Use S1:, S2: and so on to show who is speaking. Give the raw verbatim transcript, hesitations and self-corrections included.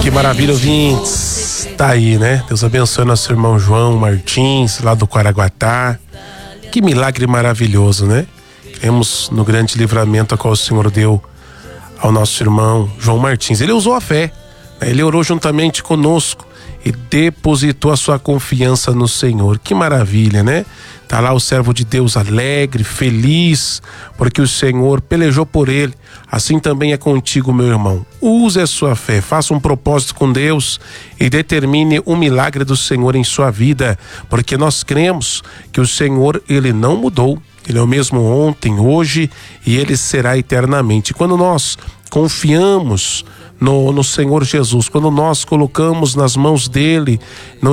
S1: Que maravilha, ouvintes. Tá aí, né? Deus abençoe nosso irmão João Martins, lá do Quaraguatá. Que milagre maravilhoso, né? Cremos no grande livramento a qual o Senhor deu ao nosso irmão João Martins. Ele usou a fé, né? Ele orou juntamente conosco e depositou a sua confiança no Senhor. Que maravilha, né? Tá lá o servo de Deus alegre, feliz, porque o Senhor pelejou por ele. Assim também é contigo, meu irmão. Use a sua fé, faça um propósito com Deus e determine o milagre do Senhor em sua vida, porque nós cremos que o Senhor, ele não mudou. Ele é o mesmo ontem, hoje e ele será eternamente. Quando nós confiamos no, no Senhor Jesus, quando nós colocamos nas mãos dele, no